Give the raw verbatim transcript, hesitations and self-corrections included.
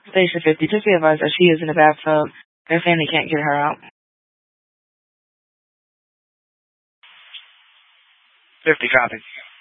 Station fifty, just be advised that she is in the bathtub. Her family can't get her out. fifty, copy.